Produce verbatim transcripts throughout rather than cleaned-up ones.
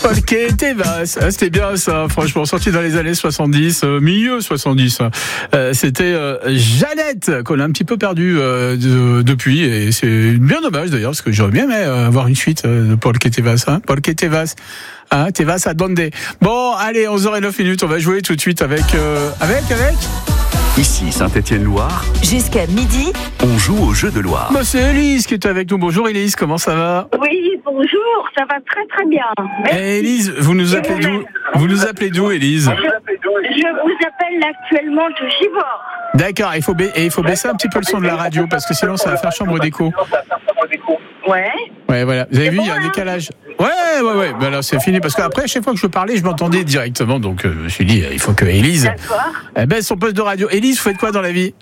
Paul Tevas, ah, c'était bien ça, franchement, sorti dans les années soixante-dix, euh, milieu soixante-dix. Euh, c'était euh, Jeannette, qu'on a un petit peu perdu euh, de, depuis, et c'est bien dommage d'ailleurs, parce que j'aurais bien aimé euh, avoir une suite euh, de Paul Tevas. Hein, Paul Tevas, hein, Tevas à Donde. Bon, allez, onze heures zéro neuf minutes, on va jouer tout de suite avec... Euh, avec, avec Ici Saint-Étienne-Loire. Jusqu'à midi, on joue au jeu de Loire. Bah, c'est Élise qui est avec nous. Bonjour Élise, comment ça va? Oui, bonjour, ça va très très bien. Eh, Élise, vous nous appelez d'où? Vous nous appelez d'où, Élise? Je, je vous appelle actuellement de Givors. D'accord, il faut, ba- et il faut baisser un petit peu le son de la radio, parce que sinon ça va faire chambre d'écho. Ouais. Ouais, voilà. Vous avez C'est vu, bon, il y a un hein décalage. Ouais, ouais, ouais. Ben là, c'est fini. Parce qu'après, à chaque fois que je parlais, je m'entendais directement. Donc, euh, je me suis dit, il faut que Élise. D'accord. Eh ben, son poste de radio. Élise, vous faites quoi dans la vie?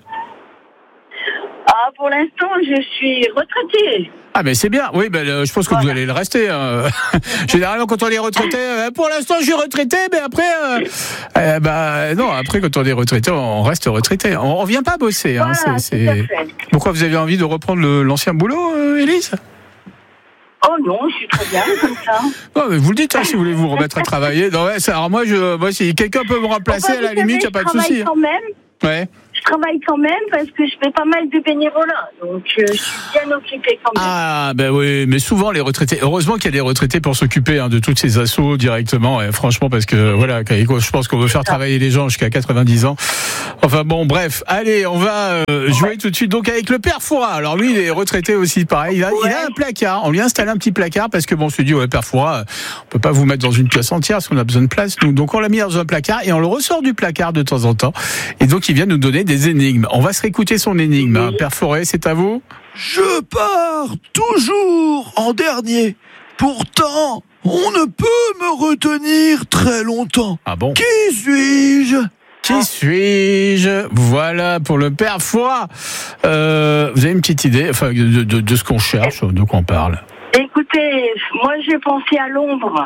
Ah, pour l'instant, je suis retraitée. Ah, mais c'est bien. Oui, ben, euh, je pense que Voilà. vous allez le rester. Hein. Généralement, quand on est retraité, euh, pour l'instant, je suis retraité, mais après, euh, euh, bah, non, après, quand on est retraité, on reste retraité. On, on vient pas bosser. Hein. Voilà, c'est, tout à c'est... fait. Pourquoi vous avez envie de reprendre le, l'ancien boulot, euh, Élise? Oh non, je suis très bien comme ça. Non, mais vous le dites, hein, si vous voulez vous remettre à travailler. Non, ouais, ça, alors moi, je, moi, si quelqu'un peut me remplacer, Enfin, à la vous savez, limite, il n'y a pas de je souci. travaille quand même. Ouais. Je travaille quand même parce que je fais pas mal de bénévolat. Donc, euh, je suis bien occupée quand même. Ah, ben oui, mais souvent les retraités, heureusement qu'il y a des retraités pour s'occuper hein, de toutes ces assos directement, et franchement, parce que voilà, je pense qu'on veut faire travailler les gens jusqu'à quatre-vingt-dix ans. Enfin bon, bref, allez, on va euh, jouer ouais. tout de suite donc avec le père Fouras. Alors lui, il est retraité aussi, pareil, il a, ouais. il a un placard, on lui a installé un petit placard parce que bon, on se dit, ouais, père Fouras, on peut pas vous mettre dans une pièce entière parce qu'on a besoin de place, nous. Donc on l'a mis dans un placard et on le ressort du placard de temps en temps. Et donc il vient nous donner des énigmes. On va se réécouter son énigme. Hein. Père Forêt, c'est à vous. Je pars toujours en dernier. Pourtant, on ne peut me retenir très longtemps. Ah bon? Qui suis-je? Qui suis-je? Voilà pour le Père Fouras. Euh, vous avez une petite idée, enfin, de, de, de ce qu'on cherche, de quoi on parle? Écoutez, moi j'ai pensé à l'ombre.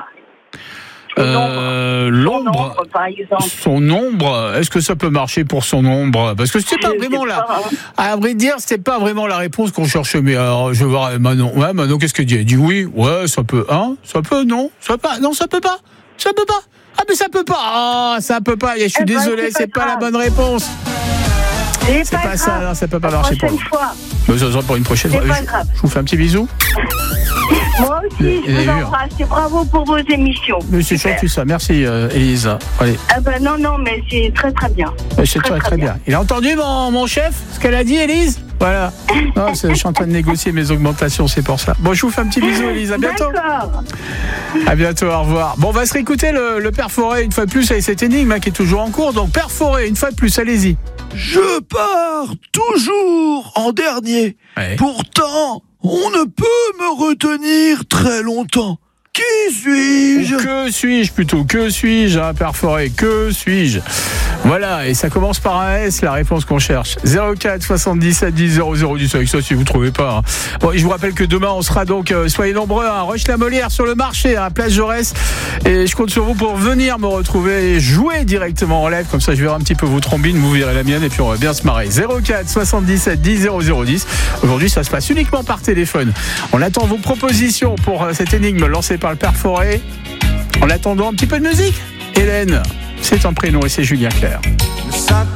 Euh, l'ombre, son ombre, par exemple. Son ombre, est-ce que ça peut marcher pour son ombre? Parce que c'est pas Je vraiment sais là. pas. À vrai dire, c'est pas vraiment la réponse qu'on cherchait. Mais alors, je vais voir Manon. Ouais, Manon, qu'est-ce qu'elle dit? Elle dit oui, ouais, ça peut, hein? Ça peut, non? Ça peut pas, non, ça peut pas. Ça peut pas. Ah, mais ça peut pas. Ah, ça peut pas. Je suis eh ben, désolé, c'est c'est pas pas, la grave. bonne réponse. C'est, C'est pas, pas ça, grave. non, ça peut pas La marcher pour prochaine vous. fois. Mais ça sera pour une prochaine C'est fois. pas Je, grave. je vous fais un petit bisou. Moi aussi, Il je est vous dur. embrasse et bravo pour vos émissions. Mais c'est Super. gentil ça. Merci, euh, Élise. Allez. Ah ben non, non, mais c'est très très bien. C'est très, très, très bien. Il a entendu mon, mon chef, ce qu'elle a dit, Élise? Voilà. Non, c'est, je suis en train de négocier mes augmentations, c'est pour ça. Bon, je vous fais un petit bisou, Élise. À bientôt. D'accord. À bientôt, au revoir. Bon, on va se réécouter le, le Père Forêt une fois de plus avec cette énigme hein, qui est toujours en cours. Donc, Père Forêt, une fois de plus, allez-y. Je pars toujours en dernier. Ouais. Pourtant, on ne peut me retenir très longtemps. Qui suis-je? Que suis-je plutôt? Que suis-je, hein, Père Forêt? Que suis-je? Voilà, et ça commence par un S, la réponse qu'on cherche. zéro quatre soixante-dix-sept dix zéro zéro dix, avec ça si vous ne trouvez pas. Hein. Bon, je vous rappelle que demain, on sera donc, euh, soyez nombreux, à hein, Roche-la-Molière sur le marché, à hein, Place Jaurès. Et je compte sur vous pour venir me retrouver et jouer directement en live. Comme ça, je verrai un petit peu vos trombines, vous verrez la mienne, et puis on va bien se marrer. zéro quatre soixante-dix-sept dix zéro zéro dix. Aujourd'hui, ça se passe uniquement par téléphone. On attend vos propositions pour euh, cette énigme lancée par le Père Forêt. En attendant un petit peu de musique, Hélène, c'est un prénom et c'est Julien Clerc. Le sac